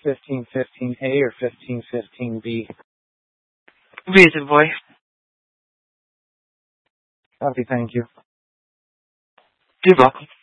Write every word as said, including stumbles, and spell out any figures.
fifteen fifteen A or fifteen fifteen B? Reason boy. Copy, thank you. You're welcome.